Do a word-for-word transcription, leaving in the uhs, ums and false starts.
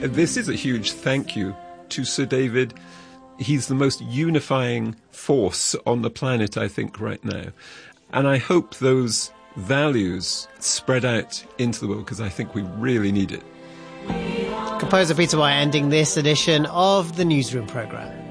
This is a huge thank you to Sir David. He's the most unifying force on the planet, I think, right now. And I hope those values spread out into the world, because I think we really need it. Composer Peter White ending this edition of the Newsroom programme.